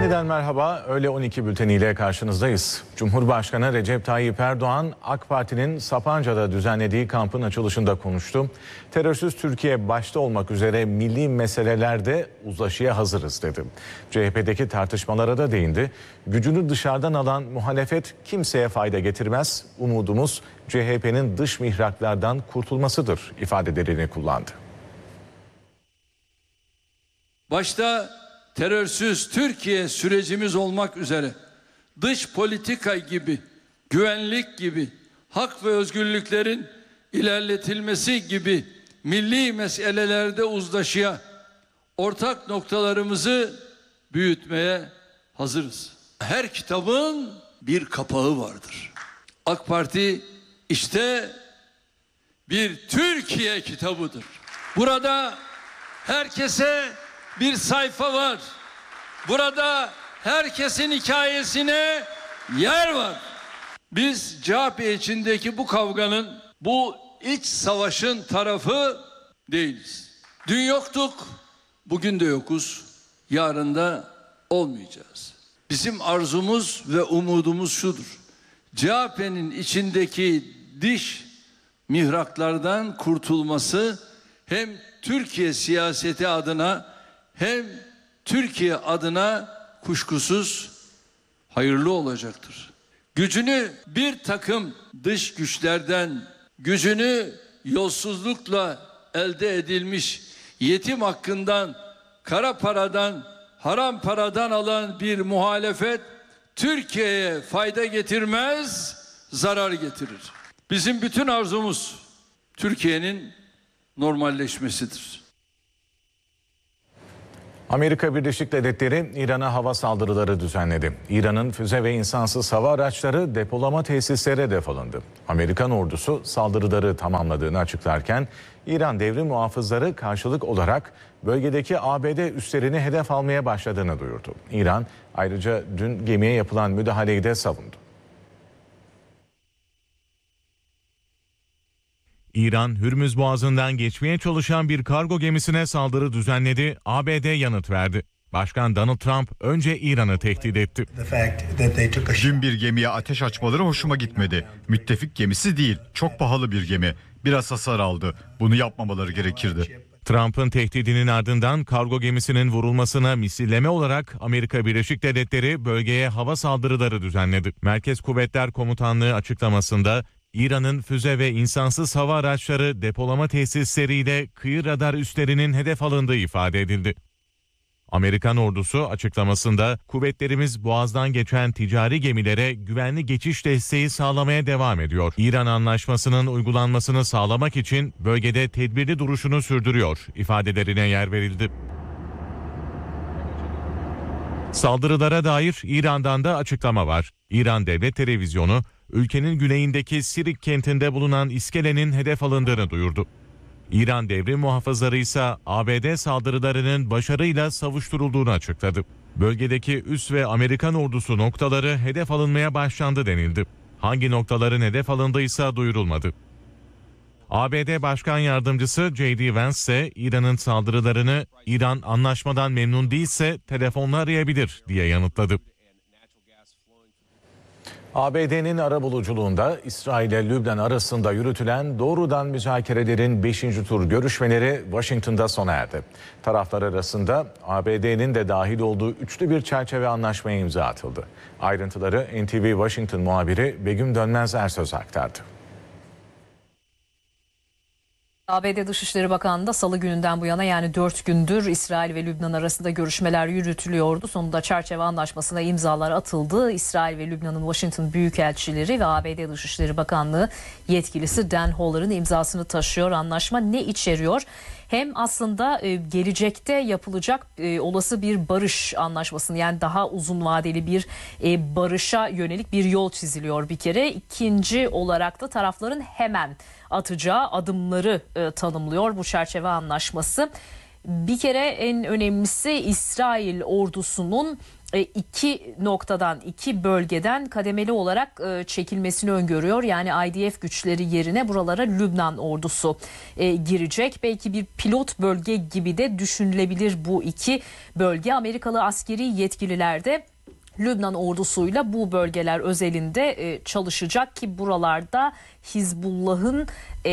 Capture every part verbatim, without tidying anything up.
Yeniden merhaba. Öğle on iki bülteniyle karşınızdayız. Cumhurbaşkanı Recep Tayyip Erdoğan, AK Parti'nin Sapanca'da düzenlediği kampın açılışında konuştu. Terörsüz Türkiye başta olmak üzere milli meselelerde uzlaşıya hazırız dedi. C H P'deki tartışmalara da değindi. Gücünü dışarıdan alan muhalefet kimseye fayda getirmez. Umudumuz C H P'nin dış mihraklardan kurtulmasıdır ifadelerini kullandı. Başta terörsüz Türkiye sürecimiz olmak üzere dış politika gibi, güvenlik gibi, hak ve özgürlüklerin ilerletilmesi gibi milli meselelerde uzlaşıya, ortak noktalarımızı büyütmeye hazırız. Her kitabın bir kapağı vardır. AK Parti işte bir Türkiye kitabıdır. Burada herkese bir sayfa var. Burada herkesin hikayesine yer var. Biz C H P içindeki bu kavganın, bu iç savaşın tarafı değiliz. Dün yoktuk, bugün de yokuz, yarın da olmayacağız. Bizim arzumuz ve umudumuz şudur: C H P'nin içindeki dış mihraklardan kurtulması hem Türkiye siyaseti adına hem Türkiye adına kuşkusuz hayırlı olacaktır. Gücünü bir takım dış güçlerden, gücünü yolsuzlukla elde edilmiş yetim hakkından, kara paradan, haram paradan alan bir muhalefet Türkiye'ye fayda getirmez, zarar getirir. Bizim bütün arzumuz Türkiye'nin normalleşmesidir. Amerika Birleşik Devletleri İran'a hava saldırıları düzenledi. İran'ın füze ve insansız hava araçları depolama tesisleri hedef alındı. Amerikan ordusu saldırıları tamamladığını açıklarken İran devrim muhafızları karşılık olarak bölgedeki A B D üslerini hedef almaya başladığını duyurdu. İran ayrıca dün gemiye yapılan müdahaleyi de savundu. İran, Hürmüz Boğazı'ndan geçmeye çalışan bir kargo gemisine saldırı düzenledi, A B D yanıt verdi. Başkan Donald Trump önce İran'ı tehdit etti. Dün bir gemiye ateş açmaları hoşuma gitmedi. Müttefik gemisi değil, çok pahalı bir gemi. Biraz hasar aldı. Bunu yapmamaları gerekirdi. Trump'ın tehdidinin ardından kargo gemisinin vurulmasına misilleme olarak Amerika Birleşik Devletleri bölgeye hava saldırıları düzenledi. Merkez Kuvvetler Komutanlığı açıklamasında İran'ın füze ve insansız hava araçları depolama tesisleriyle kıyı radar üslerinin hedef alındığı ifade edildi. Amerikan ordusu açıklamasında kuvvetlerimiz Boğaz'dan geçen ticari gemilere güvenli geçiş desteği sağlamaya devam ediyor. İran anlaşmasının uygulanmasını sağlamak için bölgede tedbirli duruşunu sürdürüyor ifadelerine yer verildi. Saldırılara dair İran'dan da açıklama var. İran Devlet Televizyonu, ülkenin güneyindeki Sirik kentinde bulunan iskelenin hedef alındığını duyurdu. İran devrim muhafızları ise A B D saldırılarının başarıyla savuşturulduğunu açıkladı. Bölgedeki üs ve Amerikan ordusu noktaları hedef alınmaya başlandı denildi. Hangi noktaların hedef alındıysa duyurulmadı. A B D Başkan Yardımcısı J D Vance ise İran'ın saldırılarını İran anlaşmadan memnun değilse telefonla arayabilir diye yanıtladı. A B D'nin arabuluculuğunda İsrail ile Lübnan arasında yürütülen doğrudan müzakerelerin beşinci tur görüşmeleri Washington'da sona erdi. Taraflar arasında A B D'nin de dahil olduğu üçlü bir çerçeve anlaşmaya imza atıldı. Ayrıntıları N T V Washington muhabiri Begüm Dönmez Ersöz aktardı. A B D Dışişleri Bakanlığı da Salı gününden bu yana, yani dört gündür İsrail ve Lübnan arasında görüşmeler yürütülüyordu. Sonunda çerçeve anlaşmasına imzalar atıldı. İsrail ve Lübnan'ın Washington Büyükelçileri ve A B D Dışişleri Bakanlığı yetkilisi Dan Holler'ın imzasını taşıyor. Anlaşma ne içeriyor? Hem aslında e, gelecekte yapılacak e, olası bir barış anlaşmasını, yani daha uzun vadeli bir e, barışa yönelik bir yol çiziliyor bir kere. İkinci olarak da tarafların hemen atacağı adımları e, tanımlıyor bu çerçeve anlaşması. Bir kere en önemlisi İsrail ordusunun iki noktadan, iki bölgeden kademeli olarak çekilmesini öngörüyor. Yani I D F güçleri yerine buralara Lübnan ordusu girecek. Belki bir pilot bölge gibi de düşünülebilir bu iki bölge. Amerikalı askeri yetkililer de Lübnan ordusuyla bu bölgeler özelinde çalışacak ki buralarda Hizbullah'ın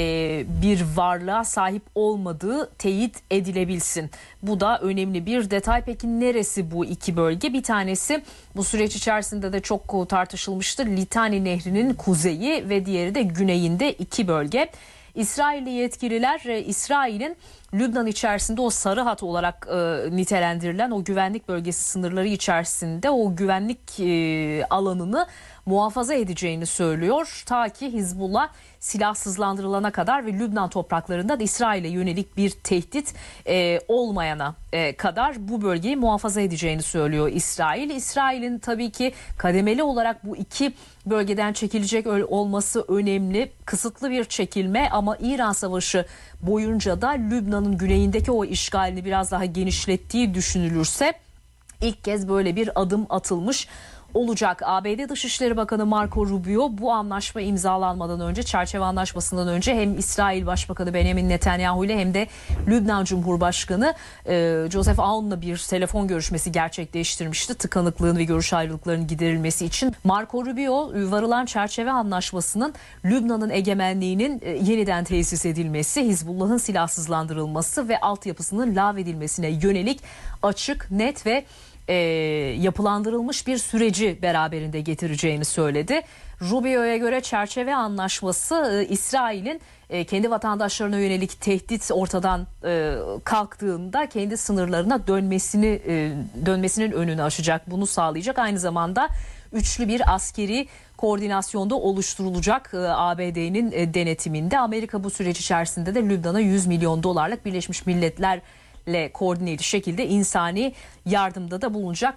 bir varlığa sahip olmadığı teyit edilebilsin. Bu da önemli bir detay. Peki neresi bu iki bölge? Bir tanesi bu süreç içerisinde de çok tartışılmıştır. Litani Nehri'nin kuzeyi ve diğeri de güneyinde iki bölge. İsrailli yetkililer İsrail'in Lübnan içerisinde o sarı hat olarak e, nitelendirilen o güvenlik bölgesi sınırları içerisinde o güvenlik e, alanını muhafaza edeceğini söylüyor. Ta ki Hizbullah silahsızlandırılana kadar ve Lübnan topraklarında da İsrail'e yönelik bir tehdit e, olmayana e, kadar bu bölgeyi muhafaza edeceğini söylüyor İsrail. İsrail'in tabii ki kademeli olarak bu iki bölgeden çekilecek olması önemli. Kısıtlı bir çekilme ama İran Savaşı boyunca da Lübnan'ın güneyindeki o işgalini biraz daha genişlettiği düşünülürse ilk kez böyle bir adım atılmış olacak. A B D Dışişleri Bakanı Marco Rubio bu anlaşma imzalanmadan önce, çerçeve anlaşmasından önce hem İsrail Başbakanı Benjamin Netanyahu ile hem de Lübnan Cumhurbaşkanı e, Joseph Aoun'la bir telefon görüşmesi gerçekleştirmişti. Tıkanıklığın ve görüş ayrılıklarının giderilmesi için. Marco Rubio varılan çerçeve anlaşmasının Lübnan'ın egemenliğinin e, yeniden tesis edilmesi, Hizbullah'ın silahsızlandırılması ve altyapısının lağvedilmesine yönelik açık, net ve E, yapılandırılmış bir süreci beraberinde getireceğini söyledi. Rubio'ya göre çerçeve anlaşması e, İsrail'in e, kendi vatandaşlarına yönelik tehdit ortadan e, kalktığında kendi sınırlarına dönmesini e, dönmesinin önünü açacak. Bunu sağlayacak. Aynı zamanda üçlü bir askeri koordinasyonda oluşturulacak e, A B D'nin e, denetiminde. Amerika bu süreç içerisinde de Lübnan'a yüz milyon dolarlık Birleşmiş Milletler ile koordineli şekilde insani yardımda da bulunacak.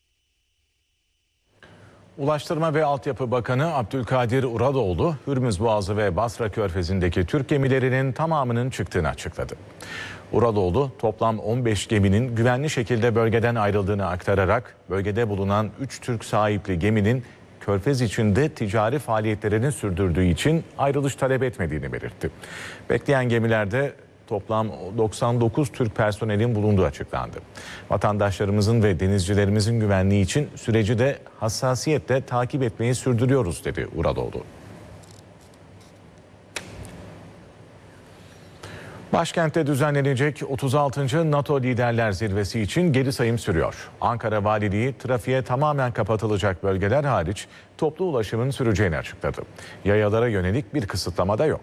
Ulaştırma ve Altyapı Bakanı Abdülkadir Uradoğlu, Hürmüz Boğazı ve Basra Körfezi'ndeki Türk gemilerinin tamamının çıktığını açıkladı. Uradoğlu, toplam on beş geminin güvenli şekilde bölgeden ayrıldığını aktararak bölgede bulunan üç Türk sahipli geminin Körfez içinde ticari faaliyetlerini sürdürdüğü için ayrılış talep etmediğini belirtti. Bekleyen gemilerde toplam doksan dokuz Türk personelin bulunduğu açıklandı. Vatandaşlarımızın ve denizcilerimizin güvenliği için süreci de hassasiyetle takip etmeyi sürdürüyoruz dedi Uradoğlu. Başkentte düzenlenecek otuz altıncı NATO Liderler Zirvesi için geri sayım sürüyor. Ankara Valiliği trafiğe tamamen kapatılacak bölgeler hariç toplu ulaşımın süreceğini açıkladı. Yayalara yönelik bir kısıtlama da yok.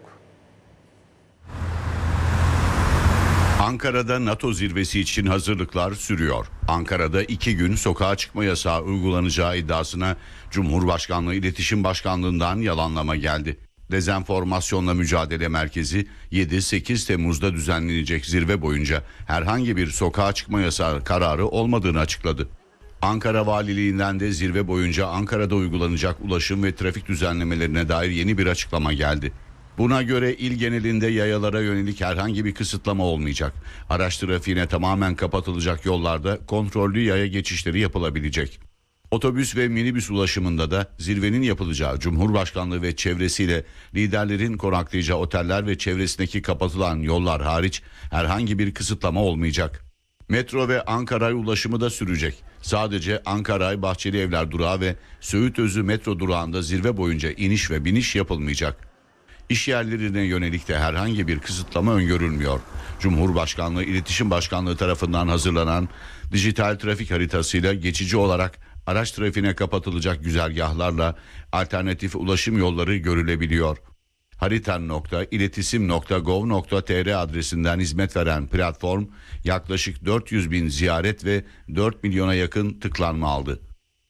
Ankara'da NATO zirvesi için hazırlıklar sürüyor. Ankara'da iki gün sokağa çıkma yasağı uygulanacağı iddiasına Cumhurbaşkanlığı İletişim Başkanlığı'ndan yalanlama geldi. Dezenformasyonla Mücadele Merkezi yedi sekiz Temmuz'da düzenlenecek zirve boyunca herhangi bir sokağa çıkma yasağı kararı olmadığını açıkladı. Ankara Valiliğinden de zirve boyunca Ankara'da uygulanacak ulaşım ve trafik düzenlemelerine dair yeni bir açıklama geldi. Buna göre il genelinde yayalara yönelik herhangi bir kısıtlama olmayacak. Araç trafiğine tamamen kapatılacak yollarda kontrollü yaya geçişleri yapılabilecek. Otobüs ve minibüs ulaşımında da zirvenin yapılacağı Cumhurbaşkanlığı ve çevresiyle liderlerin konaklayacağı oteller ve çevresindeki kapatılan yollar hariç herhangi bir kısıtlama olmayacak. Metro ve Ankaray ulaşımı da sürecek. Sadece Ankaray Bahçeli Evler durağı ve Söğütözü metro durağında zirve boyunca iniş ve biniş yapılmayacak. İş yerlerine yönelik de herhangi bir kısıtlama öngörülmüyor. Cumhurbaşkanlığı İletişim Başkanlığı tarafından hazırlanan dijital trafik haritasıyla geçici olarak araç trafiğine kapatılacak güzergahlarla alternatif ulaşım yolları görülebiliyor. haritan nokta iletisim nokta gov nokta tr adresinden hizmet veren platform yaklaşık dört yüz bin ziyaret ve dört milyona yakın tıklanma aldı.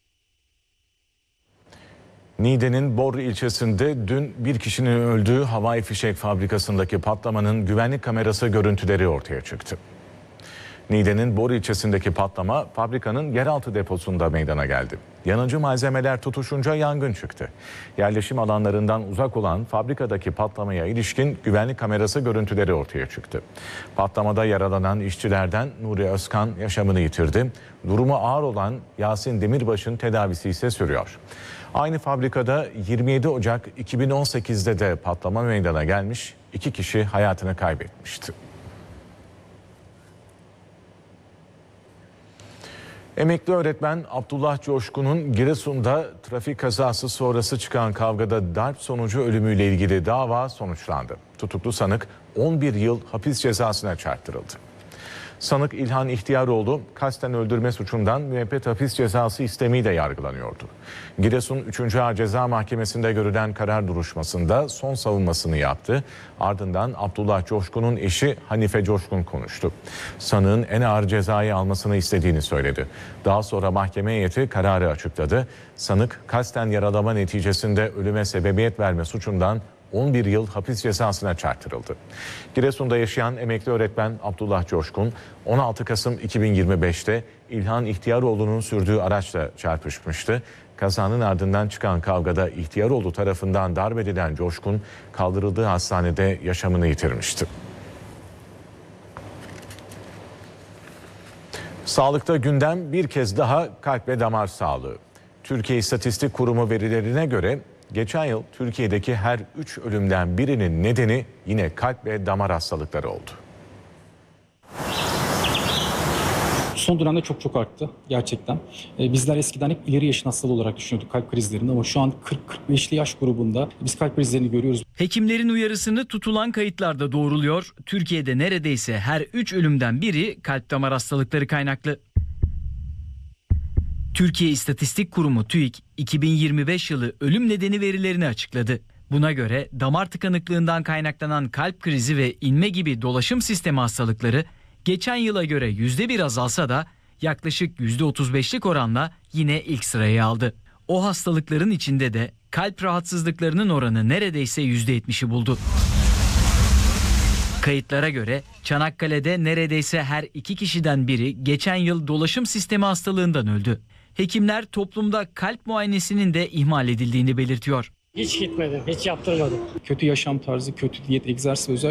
Niğde'nin Bor ilçesinde dün bir kişinin öldüğü havai fişek fabrikasındaki patlamanın güvenlik kamerası görüntüleri ortaya çıktı. Niğde'nin Bor ilçesindeki patlama fabrikanın yeraltı deposunda meydana geldi. Yanıcı malzemeler tutuşunca yangın çıktı. Yerleşim alanlarından uzak olan fabrikadaki patlamaya ilişkin güvenlik kamerası görüntüleri ortaya çıktı. Patlamada yaralanan işçilerden Nuri Özkan yaşamını yitirdi. Durumu ağır olan Yasin Demirbaş'ın tedavisi ise sürüyor. Aynı fabrikada yirmi yedi Ocak iki bin on sekiz'de de patlama meydana gelmiş, iki kişi hayatını kaybetmişti. Emekli öğretmen Abdullah Coşkun'un Giresun'da trafik kazası sonrası çıkan kavgada darp sonucu ölümüyle ilgili dava sonuçlandı. Tutuklu sanık on bir yıl hapis cezasına çarptırıldı. Sanık İlhan İhtiyaroğlu kasten öldürme suçundan müebbet hapis cezası istemiyle yargılanıyordu. Giresun üçüncü Ağır Ceza Mahkemesi'nde görülen karar duruşmasında son savunmasını yaptı. Ardından Abdullah Coşkun'un eşi Hanife Coşkun konuştu. Sanığın en ağır cezayı almasını istediğini söyledi. Daha sonra mahkeme heyeti kararı açıkladı. Sanık kasten yaralama neticesinde ölüme sebebiyet verme suçundan on bir yıl hapis cezasına çarptırıldı. Giresun'da yaşayan emekli öğretmen Abdullah Coşkun on altı Kasım iki bin yirmi beş'te İlhan İhtiyaroğlu'nun sürdüğü araçla çarpışmıştı. Kazanın ardından çıkan kavgada İhtiyaroğlu tarafından darp edilen Coşkun kaldırıldığı hastanede yaşamını yitirmişti. Sağlıkta gündem bir kez daha kalp ve damar sağlığı. Türkiye İstatistik Kurumu verilerine göre geçen yıl Türkiye'deki her üç ölümden birinin nedeni yine kalp ve damar hastalıkları oldu. Son dönemde çok çok arttı gerçekten. Ee, bizler eskiden hep ileri yaşın hastalığı olarak düşünüyorduk kalp krizlerini ama şu an kırk kırk beş'li yaş grubunda biz kalp krizlerini görüyoruz. Hekimlerin uyarısını tutulan kayıtlarda doğruluyor. Türkiye'de neredeyse her üç ölümden biri kalp damar hastalıkları kaynaklı. Türkiye İstatistik Kurumu TÜİK iki bin yirmi beş yılı ölüm nedeni verilerini açıkladı. Buna göre damar tıkanıklığından kaynaklanan kalp krizi ve inme gibi dolaşım sistemi hastalıkları geçen yıla göre yüzde bir azalsa da yaklaşık yüzde otuz beş'lik oranla yine ilk sırayı aldı. O hastalıkların içinde de kalp rahatsızlıklarının oranı neredeyse yüzde yetmiş'i buldu. Kayıtlara göre Çanakkale'de neredeyse her iki kişiden biri geçen yıl dolaşım sistemi hastalığından öldü. Hekimler toplumda kalp muayenesinin de ihmal edildiğini belirtiyor. Hiç gitmedim, hiç yaptırmadım. Kötü yaşam tarzı, kötü diyet, egzersiz özellikle